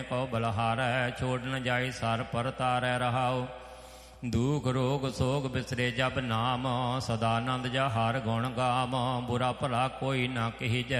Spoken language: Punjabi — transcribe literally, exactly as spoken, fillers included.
ਕਉ ਬਲਹਾਰੈ, ਛੋੜ ਨ ਜਾਈ ਸਰ ਪਰ ਤਾਰੈ ਰਹਾਉ। ਦੁਖ ਰੋਗ ਸੋਗ ਬਿਸਰੇ ਜਬ ਨਾਮ, ਸਦਾਨੰਦ ਜਾ ਹਰ ਗੁਣ ਗਾਮ। ਬੁਰਾ ਭਲਾ ਕੋਈ ਨਾ ਕਹੀਜੈ,